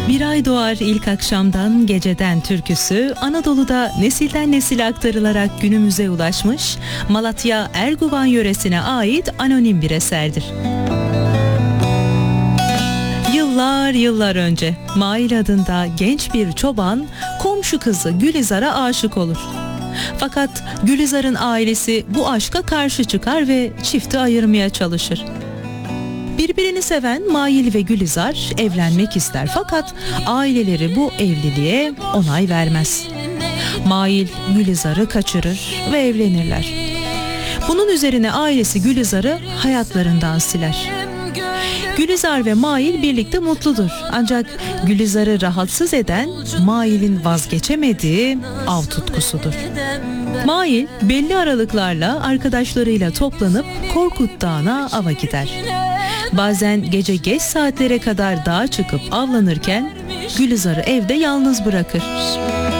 Bir ay doğar ilk akşamdan geceden türküsü Anadolu'da nesilden nesile aktarılarak günümüze ulaşmış Malatya Erguvan yöresine ait anonim bir eserdir. Yıllar önce Mail adında genç bir çoban komşu kızı Gülizar'a aşık olur. Fakat Gülizar'ın ailesi bu aşka karşı çıkar ve çifti ayırmaya çalışır. Birbirini seven Mail ve Gülizar evlenmek ister fakat aileleri bu evliliğe onay vermez. Mail Gülizar'ı kaçırır ve evlenirler. Bunun üzerine ailesi Gülizar'ı hayatlarından siler. Gülizar ve Mail birlikte mutludur. Ancak Gülizar'ı rahatsız eden Mail'in vazgeçemediği av tutkusudur. Mail belli aralıklarla arkadaşlarıyla toplanıp Korkut Dağı'na ava gider. Bazen gece geç saatlere kadar dağa çıkıp avlanırken Gülizar'ı evde yalnız bırakır.